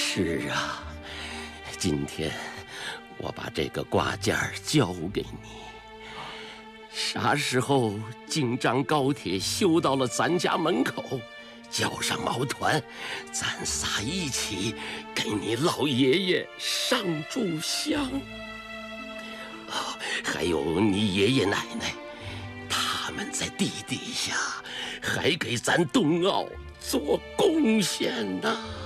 是啊，今天我把这个挂件交给你。啥时候京张高铁修到了咱家门口，叫上毛团，咱仨一起给你老爷爷上炷香。哦，还有你爷爷奶奶，他们在地底下还给咱东澳做贡献呢。